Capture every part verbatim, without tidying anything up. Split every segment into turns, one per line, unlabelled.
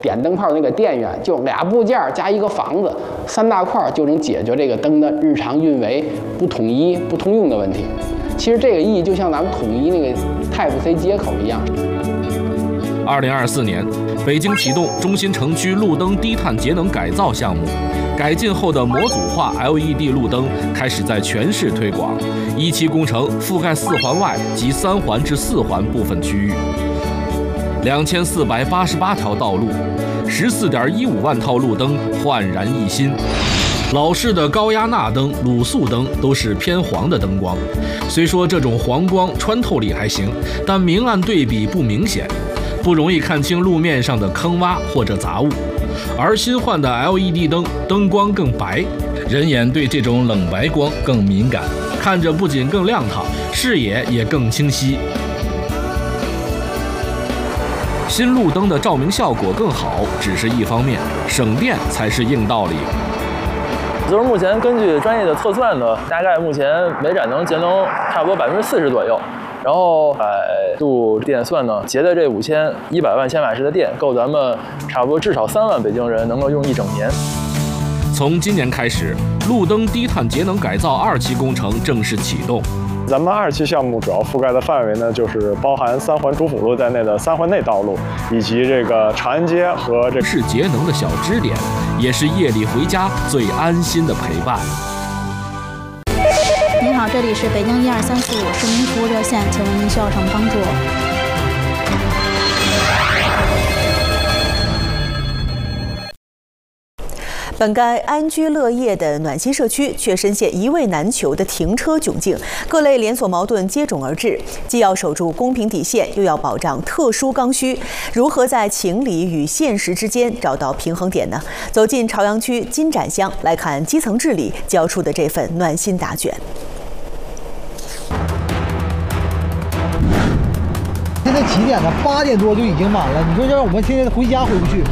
点灯泡那个电源就俩部件加一个房子，三大块就能解决这个灯的日常运维不统一、不通用的问题。其实这个意义就像咱们统一那个 Type C 接口一样。
二零二四年，北京启动中心城区路灯低碳节能改造项目，改进后的模组化 L E D 路灯开始在全市推广。一期工程覆盖四环外及三环至四环部分区域。两千四百八十八条道路，十四点一五万套路灯焕然一新。老式的高压钠灯、卤素灯都是偏黄的灯光，虽说这种黄光穿透力还行，但明暗对比不明显，不容易看清路面上的坑洼或者杂物。而新换的 L E D 灯灯光更白，人眼对这种冷白光更敏感，看着不仅更亮堂，视野也更清晰。新路灯的照明效果更好只是一方面，省电才是硬道理。
就是目前根据专业的测算呢，大概目前每盏能节能差不多百分之四十左右。然后百度电算呢，节的这五千一百万千瓦时的电，够咱们差不多至少三万北京人能够用一整年。
从今年开始，路灯低碳节能改造二期工程正式启动。
咱们二期项目主要覆盖的范围呢，就是包含三环主辅路在内的三环内道路，以及这个长安街和这
是节能的小支点，也是夜里回家最安心的陪伴。
您好，这里是北京一二三四五市民服务热线，请问您需要什么帮助？
本该安居乐业的暖心社区，却深陷一位难求的停车窘境，各类连锁矛盾接踵而至，既要守住公平底线，又要保障特殊刚需，如何在情理与现实之间找到平衡点呢？走进朝阳区金盏乡，来看基层治理交出的这份暖心答卷。
现在几点了？八点多就已经满了。你说让我们现在回家回不去。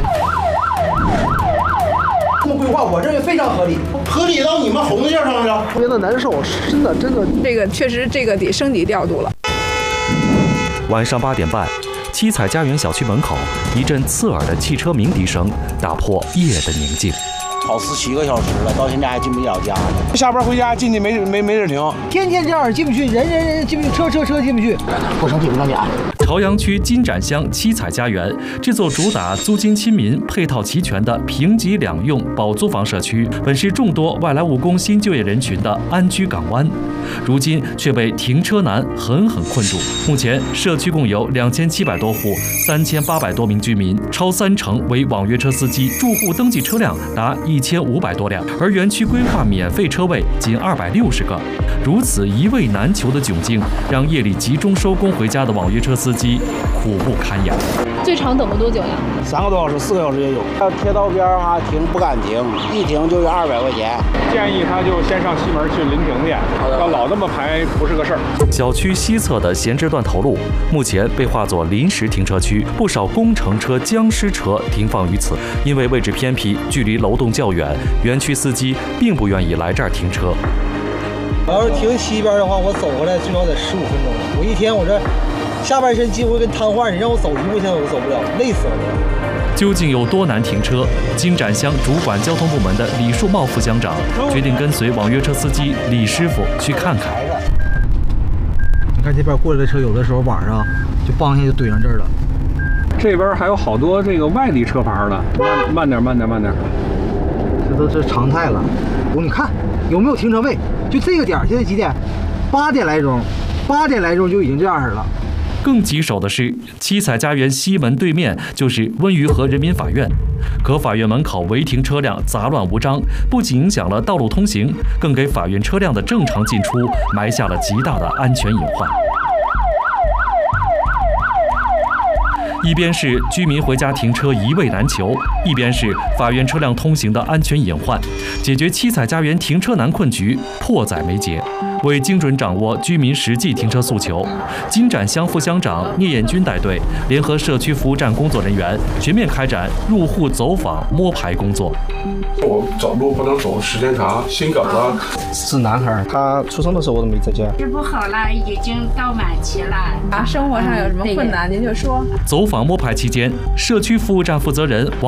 这么规划，我认为非常合理，合理到你们红线上了，
特别的难受，真的真的，
这个确实这个得升级调度了。
晚上八点半，七彩家园小区门口，一阵刺耳的汽车鸣笛声打破夜的宁静。
超时七个小时了，到现在还进不了家呢。
下班回家进去没没没地停，
天天这样进不去，人人人进不去，车车车进不去，
不成体不能家。
朝阳区金盏乡七彩家园，这座主打租金亲民、配套齐全的平级两用保租房社区，本是众多外来务工新就业人群的安居港湾，如今却被停车难狠狠困住。目前，社区共有两千七百多户，三千八百多名居民，超三成为网约车司机，住户登记车辆达一千五百多辆，而园区规划免费车位仅二百六十个。如此一位难求的窘境，让夜里集中收工回家的网约车司机苦不堪言。
最长等了多久呀？
三个多小时、四个小时也有。
到铁道边啊停不敢停，一停就要二百块钱。
建议他就先上西门去临停去，要老那么排不是个事儿。
小区西侧的闲置断头路，目前被划作临时停车区，不少工程车、僵尸车停放于此。因为位置偏僻，距离楼栋较远，园区司机并不愿意来这儿停车。
我要是停西边的话，我走过来最少得十五分钟。我一天我这下半身几乎跟瘫痪，你让我走一步现在我都走不了，累死了。
究竟有多难停车？金盏乡主管交通部门的李树茂副乡长决定跟随网约车司机李师傅去看看。
你看这边过来的车，有的时候晚上就帮一下就怼上这儿了。
这边还有好多这个外地车牌的，慢慢点，慢点，慢点。
这都是常态了。我你看有没有停车位？就这个点儿，现在几点？八点来钟，八点来钟就已经这样式了。
更棘手的是，七彩家园西门对面就是温榆河人民法院，可法院门口违停车辆杂乱无章，不仅影响了道路通行，更给法院车辆的正常进出埋下了极大的安全隐患。一边是居民回家停车一位难求，一边是法院车辆通行的安全隐患，解决七彩家园停车难困局迫在眉睫。为精准掌握居民实际停车诉求，金盏乡副乡长聂艳军带队，联合社区服务站工作人员，全面开展入户走访摸排工作。
我走路不能走时间长，心梗了。
是男孩，他出生的时候我都没在家。
治不好了，已经到晚期了。
啊，生活上有什么困难您就说。
走访摸排期间，社区服务站负责人王